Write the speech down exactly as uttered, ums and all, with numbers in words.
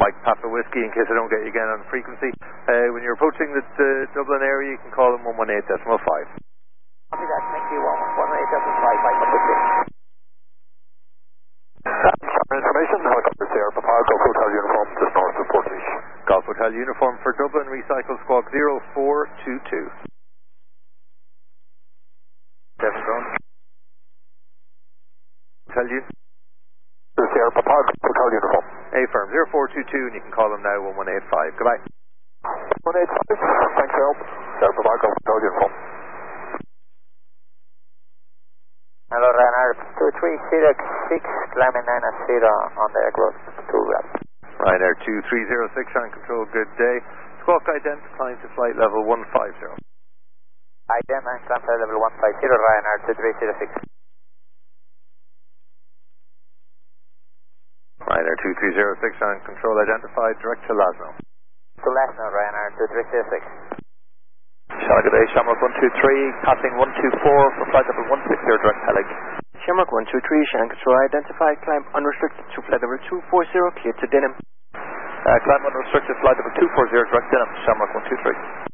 Mike Papa Whiskey, in case I don't get you again on frequency. Uh, when you're approaching the, the Dublin area, you can call them one one eight decimal five. Copy that, thank you, one one eight decimal five, Mike Papa Whiskey. Some information, helicopter Sierra Papa, Golf Hotel Uniform, just north of Portage. Golf Hotel Uniform for Dublin, recycle squawk zero four two two. Seven drone. Hotel Uniform. Sierra Papa, Golf Hotel Uniform. A firm, zero four two two, and you can call them now, one one eight five. Goodbye. one eight five, thanks for help. Sierra Papa, Golf Hotel Uniform. Hello, Ryanair, two three zero six, climbing nine zero on the aircraft, two wrap. Ryanair two three zero six, on control, good day. Squawk ident, climb to flight level one five zero. Ident and climb flight level one five zero, Ryanair two three zero six. Ryanair two three zero six, on control, identified, direct to Lasno. To Lasno, Ryanair two three zero six. Shamrock, good day, Shamrock one two three, passing one two four for flight level one six zero, direct Helig. Shamrock one two three, Shannon Control identified, climb unrestricted to flight level two four zero, clear to Denham. Uh, climb unrestricted, flight level two four zero, direct Denham, Shamrock one two three.